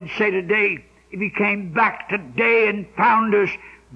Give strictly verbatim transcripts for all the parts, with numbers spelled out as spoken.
would say today if he came back today and found us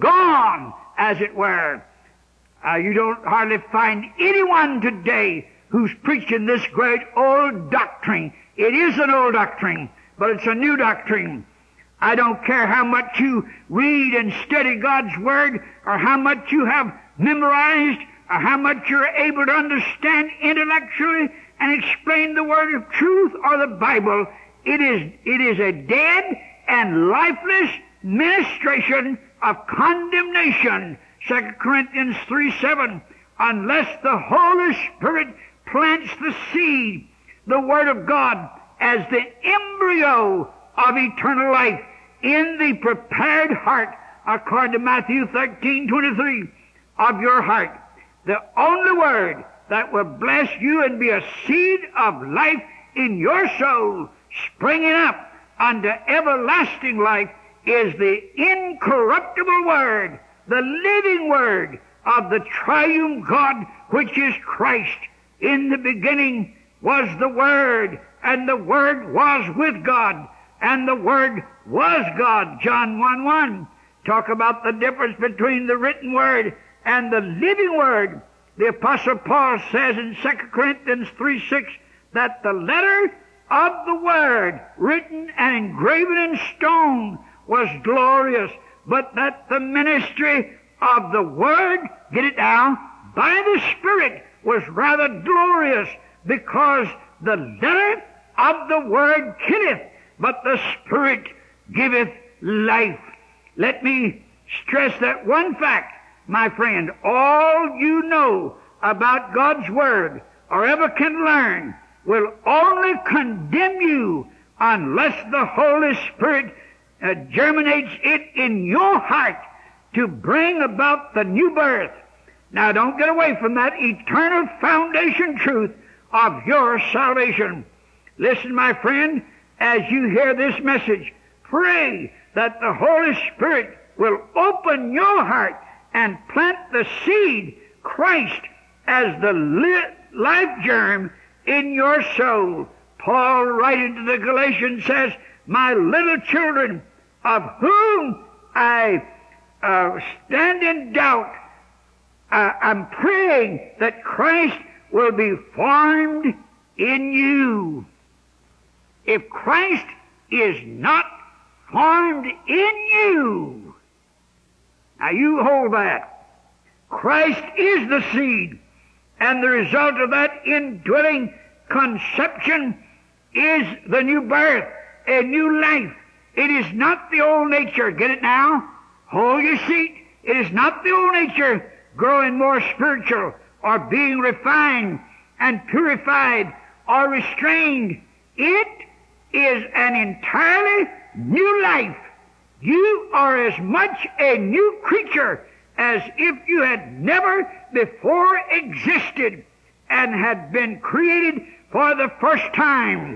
gone, as it were. Uh, you don't hardly find anyone today who's preaching this great old doctrine. It is an old doctrine, but it's a new doctrine. I don't care how much you read and study God's Word, or how much you have memorized, or how much you're able to understand intellectually and explain the Word of truth or the Bible. It is, it is a dead and lifeless ministration of condemnation. Second Corinthians three seven, unless the Holy Spirit plants the seed, the Word of God, as the embryo of eternal life in the prepared heart, according to Matthew thirteen twenty-three, of your heart. The only Word that will bless you and be a seed of life in your soul, springing up unto everlasting life, is the incorruptible Word, the living Word of the triune God, which is Christ. In the beginning was the Word, and the Word was with God, and the Word was God. John one one. Talk about the difference between the written Word and the living Word. The Apostle Paul says in Second Corinthians three six that the letter of the Word, written and engraven in stone, was glorious, but that the ministry of the Word, get it now, by the Spirit, was rather glorious, because the letter of the Word killeth, but the Spirit giveth life. Let me stress that one fact, my friend. All you know about God's Word, or ever can learn, will only condemn you unless the Holy Spirit uh, germinates it in your heart to bring about the new birth. Now, don't get away from that eternal foundation truth of your salvation. Listen, my friend, as you hear this message, pray that the Holy Spirit will open your heart and plant the seed, Christ, as the li- life germ in your soul. Paul, writing to the Galatians, says, my little children, of whom I uh, stand in doubt, uh, I'm praying that Christ will be formed in you. If Christ is not formed in you, now you hold that. Christ is the seed, and the result of that indwelling conception is the new birth, a new life. It is not the old nature. Get it now? Hold your seat. It is not the old nature growing more spiritual or being refined and purified or restrained. It is an entirely new life. You are as much a new creature as if you had never before existed and had been created for the first time.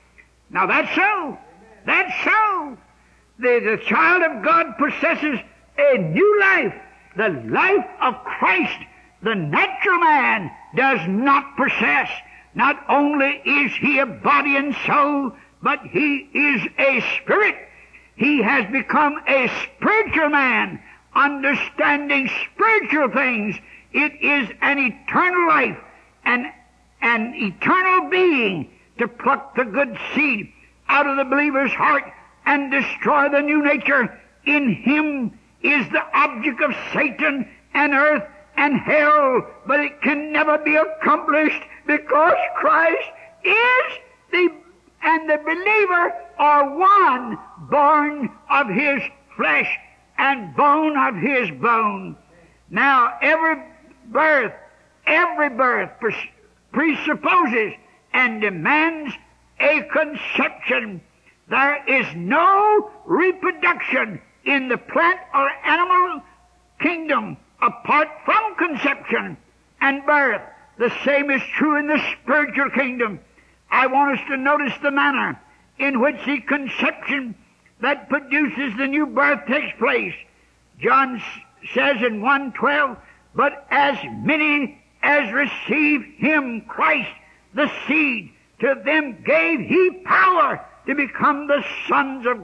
Now that's so. That's so. The, the child of God possesses a new life, the life of Christ. The natural man does not possess. Not only is he a body and soul, but he is a spirit. He has become a spiritual man, understanding spiritual things. It is an eternal life, and an eternal being to pluck the good seed out of the believer's heart and destroy the new nature in him is the object of Satan and earth and hell, but it can never be accomplished because Christ is the, and the believer are one, born of his flesh and bone of his bone. Now, every birth, every birth presupposes and demands a conception. There is no reproduction in the plant or animal kingdom apart from conception and birth. The same is true in the spiritual kingdom. I want us to notice the manner in which the conception that produces the new birth takes place. John says in one twelve, but as many as receive him, Christ, the seed, to them gave he power to become the sons of